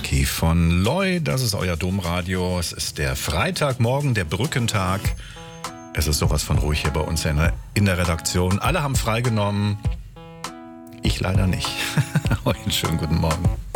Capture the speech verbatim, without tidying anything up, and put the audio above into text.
Lucky von Loy, das ist euer Domradio. Es ist der Freitagmorgen, der Brückentag. Es ist sowas von ruhig hier bei uns in der, in der Redaktion. Alle haben freigenommen. Ich leider nicht. Einen schönen guten Morgen.